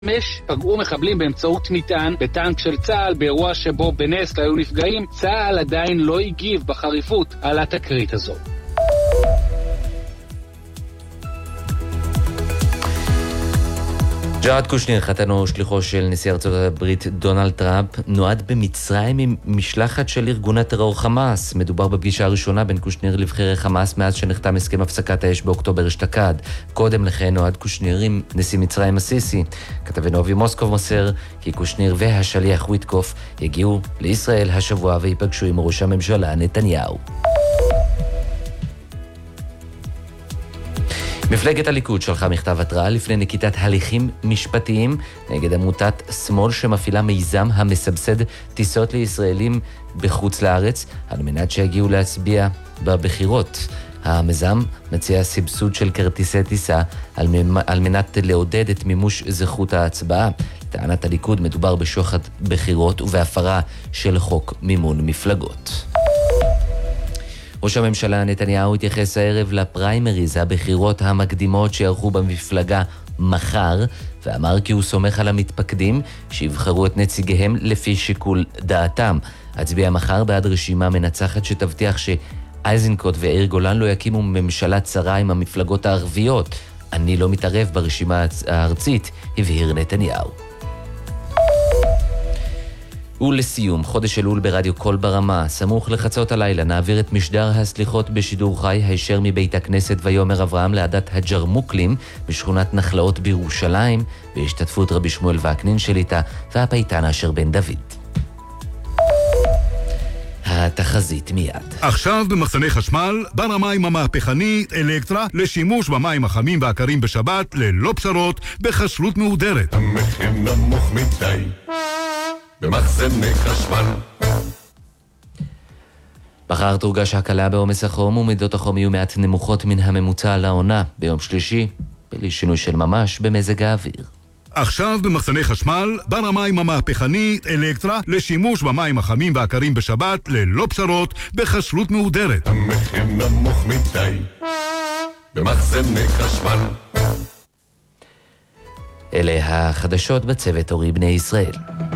פגעו מחבלים באמצעות מטען בטנק של צה"ל באירוע שבו בנס היו נפגעים. צה"ל עדיין לא הגיב בחריפות על התקרית הזו. ג'ארד קושנר, חתנו שליחו של נשיא ארצות הברית דונלד טראמפ, נועד במצרים עם משלחת של ארגון הטרור חמאס. מדובר בפגישה הראשונה בין קושנר לבחירי חמאס מאז שנחתם הסכם הפסקת האש באוקטובר אשתקד. קודם לכן נועד קושנר עם נשיא מצרים הסיסי. כתבנו אבי מוסקוב מוסר כי קושנר והשליח וויטקוף יגיעו לישראל השבוע ויפגשו עם ראש הממשלה נתניהו. מפלגת הליכוד שלחה מכתב התראה לפני נקיטת הליכים משפטיים נגד עמותת שמאל שמפעילה מיזם המסבסד טיסות לישראלים בחוץ לארץ על מנת שיגיעו להצביע בבחירות. המיזם מציע סבסוד של כרטיסי טיסה על מנת לעודד את מימוש זכות ההצבעה. לטענת הליכוד מדובר בשוחד בחירות ובהפרה של חוק מימון מפלגות. ראש הממשלה נתניהו התייחס הערב לפריימריז הבחירות המקדימות שיערכו במפלגה מחר, ואמר כי הוא סומך על המתפקדים שיבחרו את נציגיהם לפי שיקול דעתם. הצביע מחר בעד רשימה מנצחת שתבטיח שאיזנקוט ואיר גולן לא יקימו ממשלה צרה עם המפלגות הערביות. אני לא מתערב ברשימה הארצית, הבהיר נתניהו. ולסיום, חודש אלול ברדיו קול ברמה. סמוך לחצות הלילה נעביר את משדר הסליחות בשידור חי הישר מבית הכנסת ויומר אברהם לעדת הג'רמוקלים בשכונת נחלאות בירושלים, בהשתתפות רבי שמואל וקנין שליטה והפייטן אשר בן דוד. התחזית מיד. עכשיו במחסני חשמל, בר המים המהפכני אלקטרה לשימוש במים החמים והקרים בשבת ללא פשרות בחשלות מהודרת. המחיר נמוך מדי במחסני חשמל. מחר תורגש הקלה בעומס החום ומידות החום יהיו מעט נמוכות מן הממוצע לעונה. ביום שלישי, בלי שינוי של ממש במזג האוויר. עכשיו במחסני חשמל, בר המים המהפכני אלקטרה לשימוש במים החמים והקרים בשבת ללא פשרות בחשלות מהודרת. המחיר נמוך מדי במחסני חשמל. אלה החדשות בצוות אורי בני ישראל.